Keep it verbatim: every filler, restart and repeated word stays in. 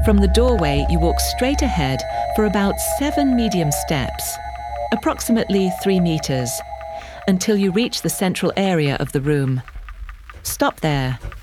From the doorway, you walk straight ahead for about seven medium steps, approximately three meters, until you reach the central area of the room. Stop there